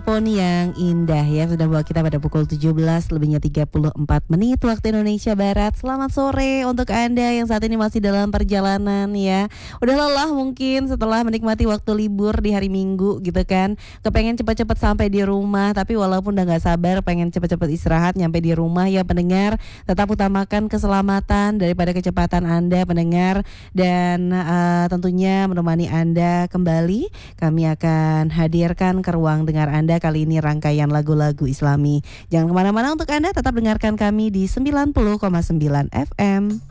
telepon yang indah ya. Sudah bawa kita pada pukul 17 lebihnya 34 menit waktu Indonesia Barat. Selamat sore untuk Anda yang saat ini masih dalam perjalanan ya. Udah lelah mungkin setelah menikmati waktu libur di hari Minggu gitu kan. Kepengen cepat-cepat sampai di rumah, tapi walaupun udah gak sabar pengen cepat-cepat istirahat nyampe di rumah ya pendengar. Tetap utamakan keselamatan daripada kecepatan Anda pendengar. Dan tentunya menemani Anda kembali, kami akan hadirkan ke ruang dengar Anda kali ini rangkaian lagu-lagu Islami. Jangan kemana-mana untuk Anda tetap dengarkan kami di 90,9 FM.